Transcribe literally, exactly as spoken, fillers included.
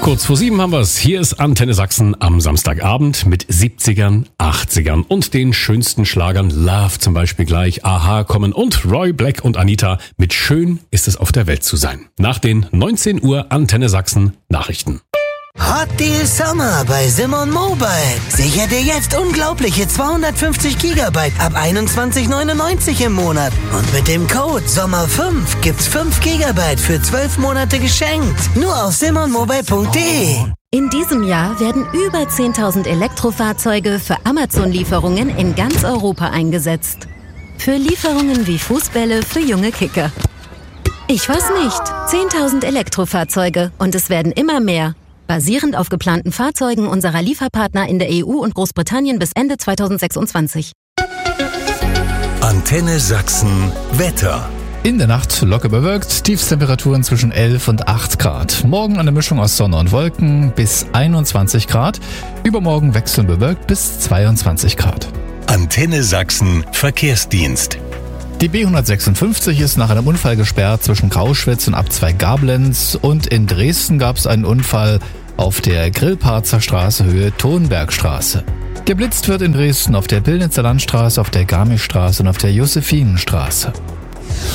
Kurz vor sieben haben wir's. Hier ist Antenne Sachsen am Samstagabend mit siebzigern, achtzigern und den schönsten Schlagern. Love zum Beispiel gleich, Aha kommen und Roy Black und Anita mit Schön ist es auf der Welt zu sein. Nach den neunzehn Uhr Antenne Sachsen Nachrichten. Hot Deal Summer bei Simon Mobile. Sicher dir jetzt unglaubliche zweihundertfünfzig Gigabyte ab einundzwanzig neunundneunzig im Monat. Und mit dem Code Sommer fünf gibt's fünf Gigabyte für zwölf Monate geschenkt. Nur auf simon mobile punkt de. In diesem Jahr werden über zehntausend Elektrofahrzeuge für Amazon-Lieferungen in ganz Europa eingesetzt. Für Lieferungen wie Fußbälle für junge Kicker. Ich weiß nicht. zehntausend Elektrofahrzeuge und es werden immer mehr. Basierend auf geplanten Fahrzeugen unserer Lieferpartner in der E U und Großbritannien bis Ende zweitausendsechsundzwanzig. Antenne Sachsen Wetter. In der Nacht locker bewölkt, Tiefstemperaturen zwischen elf und acht Grad. Morgen eine Mischung aus Sonne und Wolken bis einundzwanzig Grad. Übermorgen wechselnd bewölkt bis zweiundzwanzig Grad. Antenne Sachsen Verkehrsdienst. Die B hundertsechsundfünfzig ist nach einem Unfall gesperrt zwischen Grauschwitz und Abzweig Gablenz und in Dresden gab es einen Unfall auf der Grillparzer Straße Höhe Thonbergstraße. Geblitzt wird in Dresden auf der Pillnitzer Landstraße, auf der Garmischstraße und auf der Josephinenstraße.